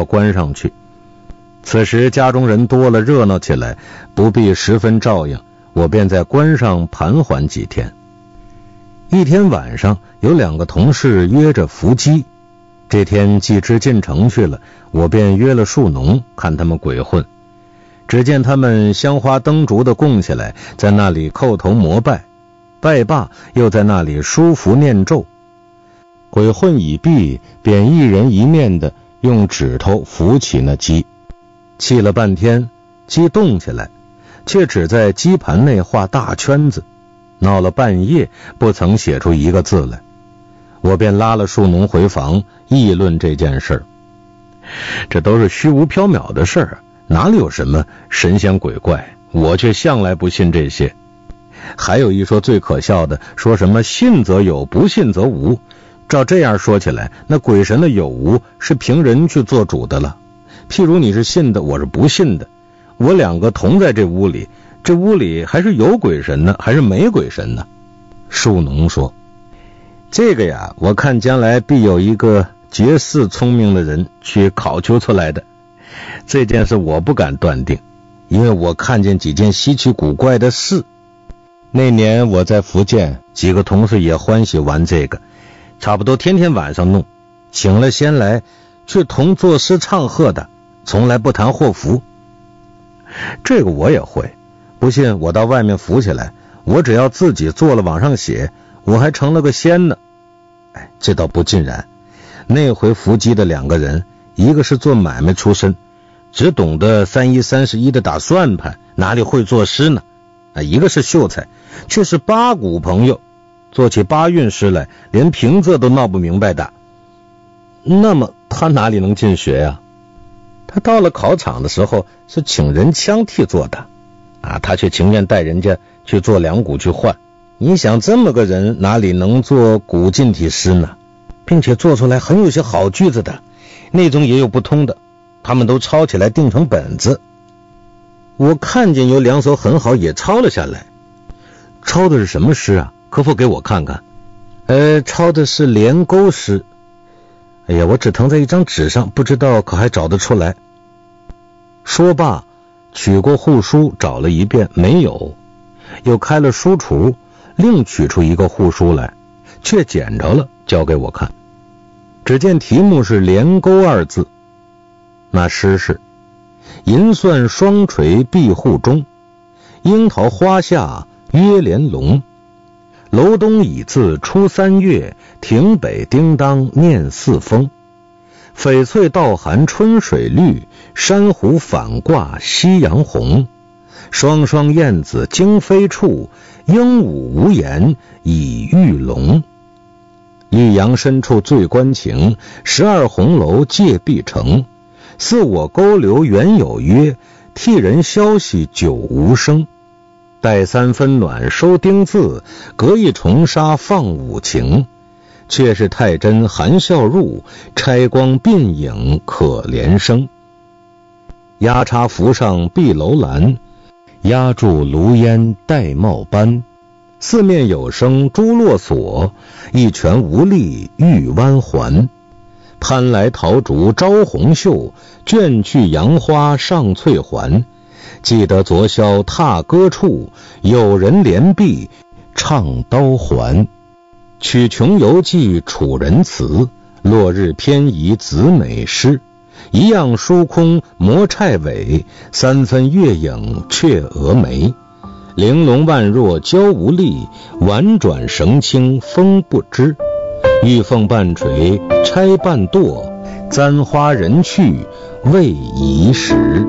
关上去。此时家中人多了，热闹起来，不必十分照应，我便在关上盘桓几天。一天晚上，有2个同事约着伏击。这天季之进城去了，我便约了树农，看他们鬼混。只见他们香花灯烛的供起来，在那里叩头膜拜，拜罢又在那里书符念咒。鬼混已毕，便一人一面的用指头扶起那鸡，气了半天，鸡动起来，却只在鸡盘内画大圈子，闹了半夜不曾写出一个字来。我便拉了树农回房议论这件事。这都是虚无缥缈的事儿，哪里有什么神仙鬼怪，我却向来不信这些。还有一说最可笑的，说什么信则有，不信则无。照这样说起来，那鬼神的有无是凭人去做主的了。譬如你是信的，我是不信的，我2个同在这屋里，这屋里还是有鬼神呢，还是没鬼神呢？树农说，这个呀，我看将来必有一个绝世聪明的人去考究出来的。这件事我不敢断定，因为我看见几件稀奇古怪的事。那年我在福建，几个同事也欢喜玩这个，差不多天天晚上弄，请了仙来，却同作诗唱和的，从来不谈祸福。这个我也会，不信我到外面扶起来，我只要自己做了往上写，我还成了个仙呢。这倒不尽然。那回伏击的2个人，一个是做买卖出身，只懂得31、31的打算盘，哪里会作诗呢？一个是秀才，却是八股朋友，做起八运诗来，连平仄都闹不明白的。那么他哪里能进学呀？他到了考场的时候是请人枪替做的，他却情愿带人家去做2股去换。你想这么个人哪里能做古近体诗呢？并且做出来很有些好句子的，那种也有不通的，他们都抄起来定成本子。我看见有2首很好，也抄了下来。抄的是什么诗啊？可否给我看看？抄的是连钩诗。我只誊在一张纸上，不知道可还找得出来。说罢，取过户书找了一遍，没有，又开了书橱，另取出一个户书来，却捡着了，交给我看。只见题目是连钩2字，那诗是：银蒜双垂碧户中，樱桃花下约连笼。楼东已自初3月，亭北叮当念4风。翡翠倒含春水绿，珊瑚反挂夕阳红。双双燕子惊飞处，鹦鹉无言以御龙。绿杨深处醉关情，12红楼借碧城。似我勾留原有约，替人消息久无声。待3分暖收丁字，隔一重纱放5情。却是太真含笑入，拆光鬓影可怜生。压插扶上碧楼栏，压住炉烟玳瑁斑。四面有声朱络锁，一拳无力玉弯环。攀来桃竹招红袖，卷去杨花上翠环。记得昨宵踏歌处，有人连璧唱刀环。曲穷游记楚人词，落日偏移子美诗。一样疏空磨钗尾，3分月影却蛾眉。玲珑万若娇无力，婉转绳轻风不知。玉凤半垂钗半堕，簪花人去未移时。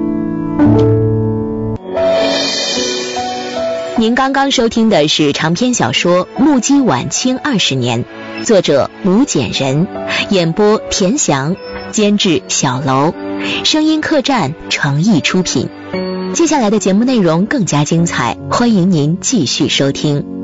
您刚刚收听的是长篇小说《目击晚清20年》，作者吴简人，演播田翔，监制小楼，声音客栈诚意出品。接下来的节目内容更加精彩，欢迎您继续收听。